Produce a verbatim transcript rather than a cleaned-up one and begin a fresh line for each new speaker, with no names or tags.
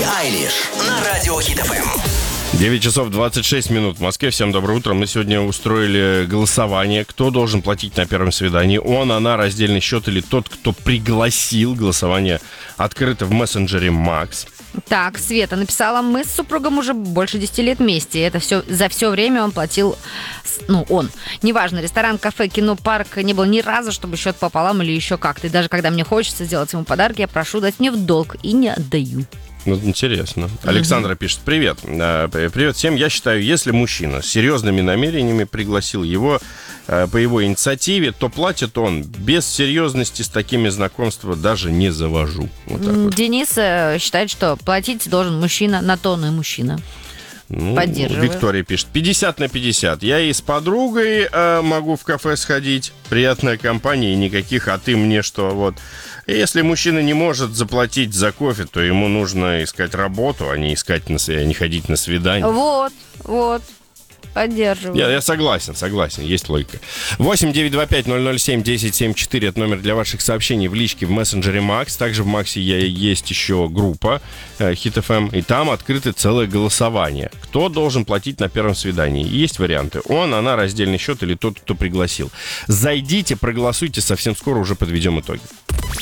Айлиш на радио Хит эф эм.
девять часов двадцать шесть минут в Москве. Всем доброе утро. Мы сегодня устроили голосование. Кто должен платить на первом свидании? Он, она, раздельный счет или тот, кто пригласил? Голосование открыто в мессенджере Макс.
Так, Света написала, мы с супругом уже больше десяти лет вместе. Это все, за все время он платил, ну, он. Неважно, ресторан, кафе, кино, парк, не было ни разу, чтобы счет пополам или еще как-то. И даже когда мне хочется сделать ему подарки, я прошу дать мне в долг и не отдаю.
Ну, интересно. Александра пишет: привет. Привет всем. Я считаю, если мужчина с серьезными намерениями пригласил его по его инициативе, то платит он. Без серьезности с такими знакомства даже не завожу. Вот так вот.
Денис считает, что платить должен мужчина, на то он и мужчина.
Ну,
поддерживаю.
Виктория пишет: пятьдесят на пятьдесят. Я и с подругой э, могу в кафе сходить. Приятная компания и никаких, а ты мне что, вот. И если мужчина не может заплатить за кофе, то ему нужно искать работу, а не искать на, а не ходить на свидание.
Вот, вот. Поддерживаю.
Я, я согласен, согласен, есть логика. восемь девятьсот двадцать пять ноль ноль семь десять семьдесят четыре это номер для ваших сообщений в личке в мессенджере Макс. Также в Максе есть еще группа э, Хит эф эм, и там открыто целое голосование. Кто должен платить на первом свидании? Есть варианты. Он, она, раздельный счет или тот, кто пригласил. Зайдите, проголосуйте, совсем скоро уже подведем итоги.